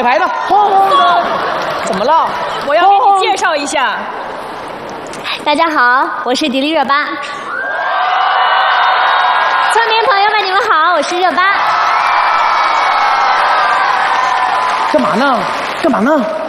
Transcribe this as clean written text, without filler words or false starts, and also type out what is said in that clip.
牌吧。怎么了？ 我要给你介绍一下， 大家好，我是迪丽热巴。村民朋友们，你们好，我是热巴。 干嘛呢？干嘛呢？